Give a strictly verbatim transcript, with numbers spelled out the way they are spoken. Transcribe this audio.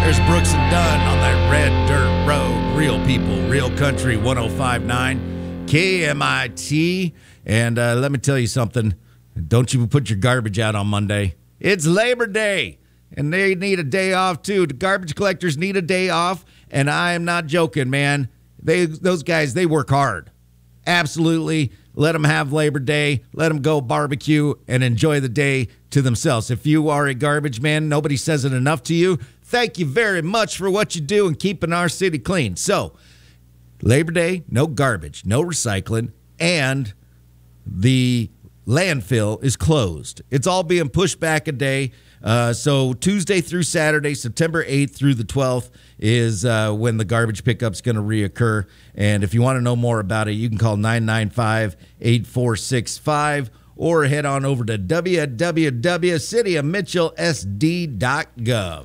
There's Brooks and Dunn on that red dirt road. Real people, real country, one oh five point nine K M I T. And uh, let me tell you something. Don't you put your garbage out on Monday. It's Labor Day, and they need a day off, too. The garbage collectors need a day off, and I am not joking, man. They Those guys, they work hard. Absolutely. Let them have Labor Day. Let them go barbecue and enjoy the day to themselves. If you are a garbage man, nobody says it enough to you. Thank you very much for what you do in keeping our city clean. So, Labor Day, no garbage, no recycling, and the landfill is closed. It's all being pushed back a day. Uh, so Tuesday through Saturday, September eighth through the twelfth is uh, when the garbage pickup's going to reoccur. And if you want to know more about it, you can call nine nine five, eight four six five or head on over to w w w dot city of mitchell s d dot gov.